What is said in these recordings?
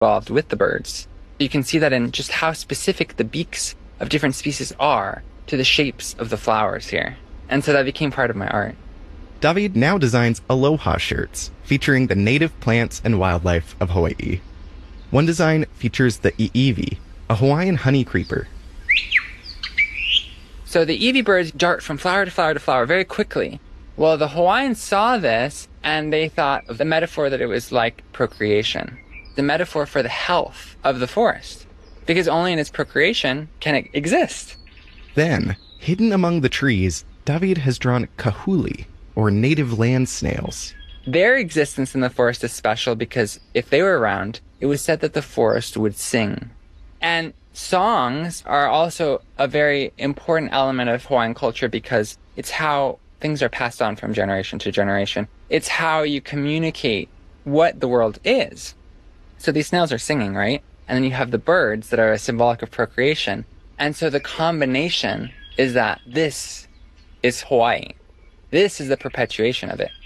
evolved with the birds. You can see that in just how specific the beaks of different species are to the shapes of the flowers here. And so that became part of my art. David now designs aloha shirts featuring the native plants and wildlife of Hawaii. One design features the iiwi, a Hawaiian honey creeper. So the iiwi birds dart from flower to flower to flower very quickly. Well, the Hawaiians saw this and they thought of the metaphor that it was like procreation, the metaphor for the health of the forest, because only in its procreation can it exist. Then, hidden among the trees, David has drawn kahuli, or native land snails. Their existence in the forest is special because if they were around, it was said that the forest would sing. And songs are also a very important element of Hawaiian culture because it's how things are passed on from generation to generation. It's how you communicate what the world is. So these snails are singing, right? And then you have the birds that are symbolic of procreation. And so the combination is that this is Hawaii. This is the perpetuation of it.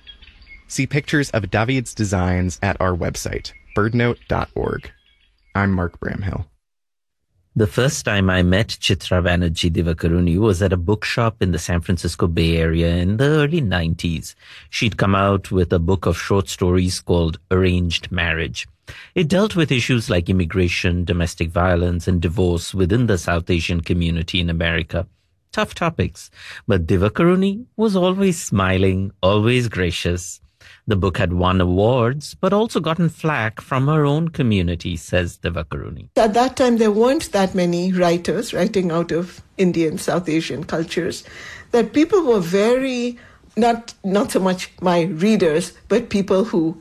See pictures of David's designs at our website, birdnote.org. I'm Mark Bramhill. The first time I met Chitra Banerjee Divakaruni was at a bookshop in the San Francisco Bay Area in the early 90s. She'd come out with a book of short stories called Arranged Marriage. It dealt with issues like immigration, domestic violence, and divorce within the South Asian community in America. Tough topics, but Divakaruni was always smiling, always gracious. The book had won awards, but also gotten flack from her own community, says Divakaruni. At that time, there weren't that many writers writing out of Indian, South Asian cultures, that people were very, not so much my readers, but people who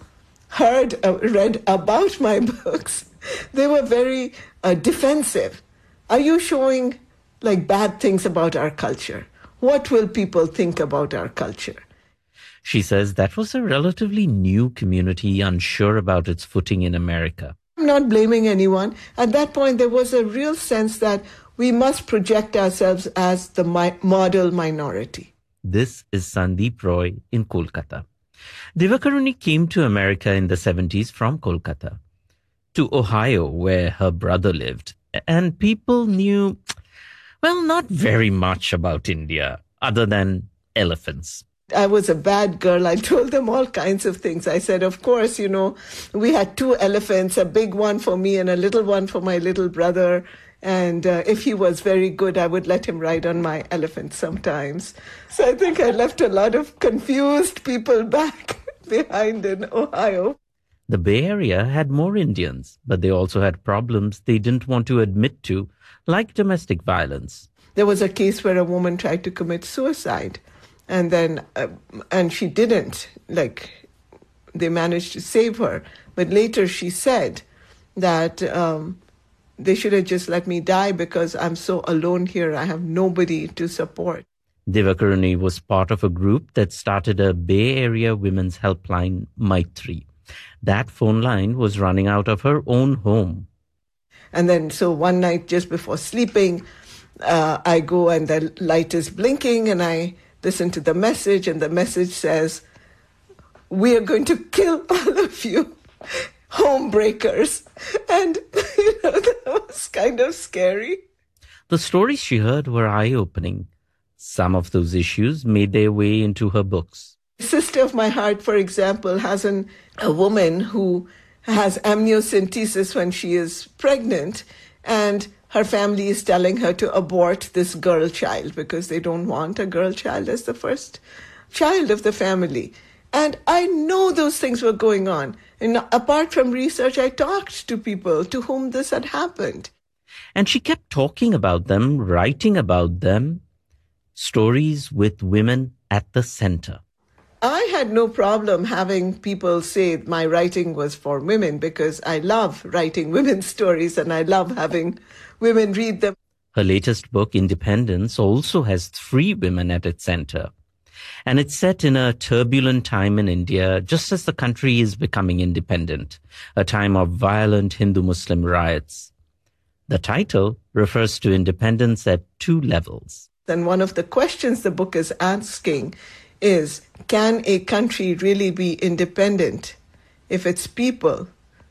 read about my books, they were very defensive. Are you showing like bad things about our culture? What will people think about our culture? She says that was a relatively new community, unsure about its footing in America. I'm not blaming anyone. At that point, there was a real sense that we must project ourselves as the model minority. This is Sandeep Roy in Kolkata. Divakaruni came to America in the 70s from Kolkata to Ohio, where her brother lived. And people knew, well, not very much about India, other than elephants. I was a bad girl. I told them all kinds of things. I said, of course, we had 2 elephants, a big one for me and a little one for my little brother. And if he was very good, I would let him ride on my elephant sometimes. So I think I left a lot of confused people back behind in Ohio. The Bay Area had more Indians, but they also had problems they didn't want to admit to, like domestic violence. There was a case where a woman tried to commit suicide. And then, and she didn't, they managed to save her. But later she said that they should have just let me die because I'm so alone here. I have nobody to support. Divakaruni was part of a group that started a Bay Area women's helpline, Maitri. That phone line was running out of her own home. And then, so one night just before sleeping, I go and the light is blinking and I listen to the message, and the message says, "We are going to kill all of you, homebreakers." And, that was kind of scary. The stories she heard were eye-opening. Some of those issues made their way into her books. Sister of My Heart, for example, has a woman who has amniocentesis when she is pregnant, and her family is telling her to abort this girl child because they don't want a girl child as the first child of the family. And I know those things were going on. And apart from research, I talked to people to whom this had happened. And she kept talking about them, writing about them, stories with women at the center. I had no problem having people say my writing was for women because I love writing women's stories and I love having women read them. Her latest book, Independence, also has 3 women at its center. And it's set in a turbulent time in India, just as the country is becoming independent, a time of violent Hindu-Muslim riots. The title refers to independence at 2 levels. And one of the questions the book is asking is, can a country really be independent if its people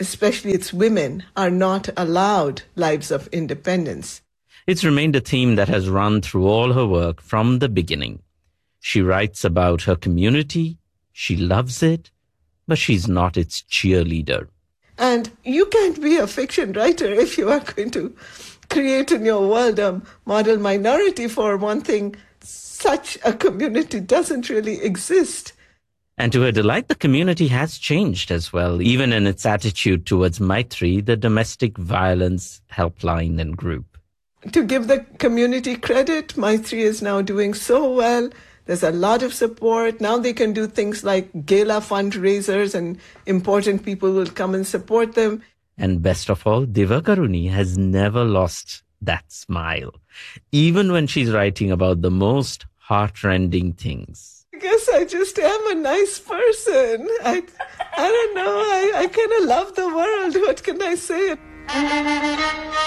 especially its women, are not allowed lives of independence. It's remained a theme that has run through all her work from the beginning. She writes about her community, she loves it, but she's not its cheerleader. And you can't be a fiction writer if you are going to create in your world a model minority. For one thing, such a community doesn't really exist. And to her delight, the community has changed as well, even in its attitude towards Maitri, the domestic violence helpline and group. To give the community credit, Maitri is now doing so well. There's a lot of support. Now they can do things like gala fundraisers, and important people will come and support them. And best of all, Divakaruni has never lost that smile, even when she's writing about the most heartrending things. I guess I just am a nice person. I don't know. I kind of love the world. What can I say?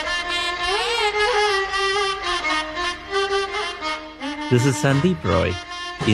This is Sandeep Roy.